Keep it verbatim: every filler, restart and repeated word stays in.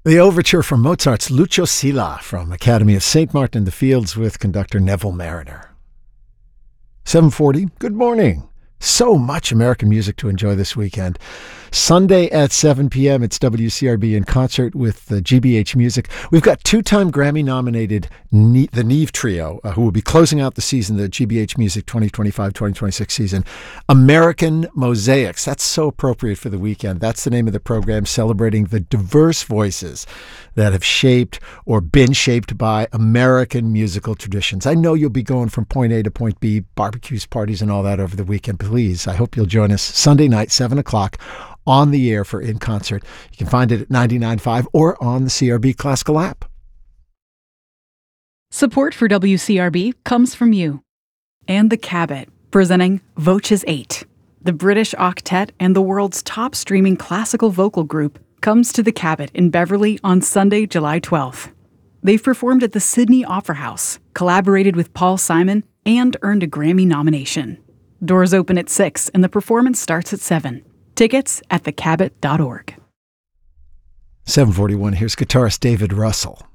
The overture from Mozart's Lucio Silla from Academy of Saint Martin in the Fields with conductor Neville Mariner. seven forty, good morning. So much American music to enjoy this weekend. Sunday at seven p.m., it's W C R B in concert with the G B H Music. We've got two-time Grammy-nominated ne- the Neve Trio, uh, who will be closing out the season, the G B H Music twenty twenty-five twenty twenty-six season. American Mosaics, that's so appropriate for the weekend. That's the name of the program, celebrating the diverse voices that have shaped or been shaped by American musical traditions. I know you'll be going from point A to point B, barbecues, parties, and all that over the weekend. Please, I hope you'll join us Sunday night, seven o'clock, on the air for In Concert. You can find it at ninety-nine point five or on the C R B Classical app. Support for W C R B comes from you and the Cabot, presenting Voces eight. The British octet and the world's top streaming classical vocal group comes to the Cabot in Beverly on Sunday, July twelfth. They've performed at the Sydney Opera House, collaborated with Paul Simon, and earned a Grammy nomination. Doors open at six and the performance starts at seven. Tickets at the cabot dot org. seven forty-one, here's guitarist David Russell.